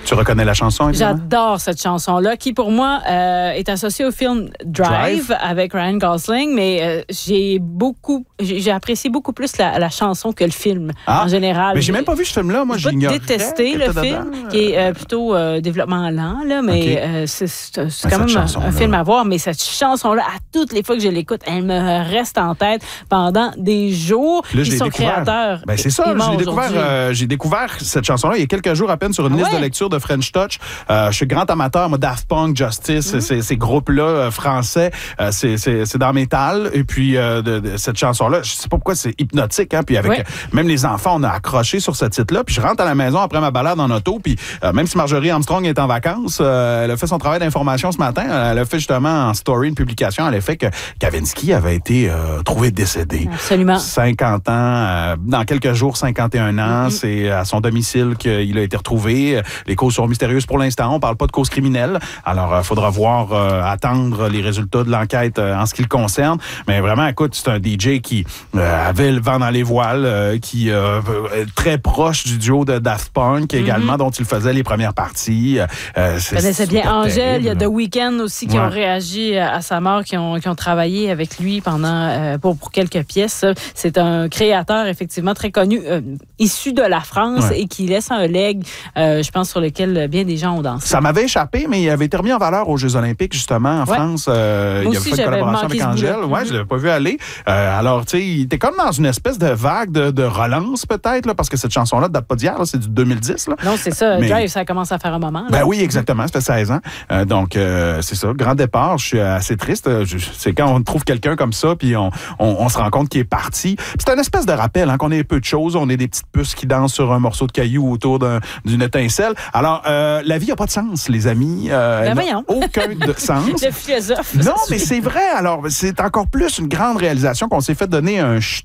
Tu reconnais la chanson, évidemment? J'adore cette chanson-là, qui pour moi est associée au film Drive avec Ryan Gosling, mais j'ai apprécié beaucoup plus la chanson que le film en général. Mais j'ai même pas vu ce film-là, moi j'ignorais. J'ai détesté le film, qui est plutôt développement lent, là, mais c'est quand même un film à voir. Mais cette chanson-là, à toutes les fois que je l'écoute, elle me reste en tête pendant des jours. Là, Puis son créateur. Ben c'est ça, j'ai découvert cette chanson-là il y a quelques jours à peine sur une liste de lecture de French Touch. Je suis grand amateur, moi, Daft Punk, Justice, ces groupes-là français, c'est dans métal. Et puis, cette chanson-là, je sais pas pourquoi c'est hypnotique, hein. Puis avec même les enfants, on a accroché sur ce titre-là. Puis je rentre à la maison après ma balade en auto. Puis même si Marjorie Armstrong est en vacances, elle a fait son travail d'information ce matin. Elle a fait justement en story une publication à l'effet que Kavinsky avait été trouvé décédé. Absolument. 50 ans, dans quelques jours, 51 ans. C'est à son domicile qu'il a été retrouvé. Les causes sont mystérieuses pour l'instant. On parle pas de cause criminelle. Alors, il faudra voir, attendre les résultats de l'enquête en ce qui le concerne. Mais vraiment, écoute, c'est un DJ qui avait le vent dans les voiles, qui est très proche du duo de Daft Punk également, dont il faisait les premières parties. C'est bien Angèle. Il y a The Weeknd aussi qui ont réagi à sa mort, qui ont travaillé avec lui pendant pour quelques pièces. C'est un créateur, effectivement, très connu, issu de la France et qui laisse un legs, je pense, sur lequel bien des gens ont dansé. Ça m'avait échappé, mais il avait été remis en valeur aux Jeux olympiques, justement, en France. Il avait fait une collaboration avec Angèle. Je l'avais pas vu aller. Alors, tu sais, il était comme dans une espèce de vague de relance, peut-être, là, parce que cette chanson-là ne date pas d'hier, c'est du 2010. Là. Non, c'est ça. Mais... Drive, ça commence à faire un moment. Là. Ben oui, exactement. Ça fait 16 ans. Donc, c'est ça. Grand départ. Je suis assez triste. C'est quand on trouve quelqu'un comme ça, puis on se rend compte qu'il est parti. C'est un espèce de rappel, hein, qu'on est peu de choses. On est des petites puces qui dansent sur un morceau de caillou autour d'une étincelle. Alors, la vie n'a pas de sens, les amis. Elle n'a aucun sens. Le philosophe. Non, mais c'est vrai. Alors, c'est encore plus une grande réalisation qu'on s'est fait donner un